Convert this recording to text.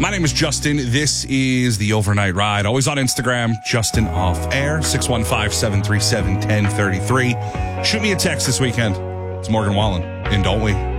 My name is Justin. This is the Overnight Ride. Always on Instagram, Justin Off Air, 615-737-1033. Shoot me a text this weekend. It's Morgan Wallen in Don't We?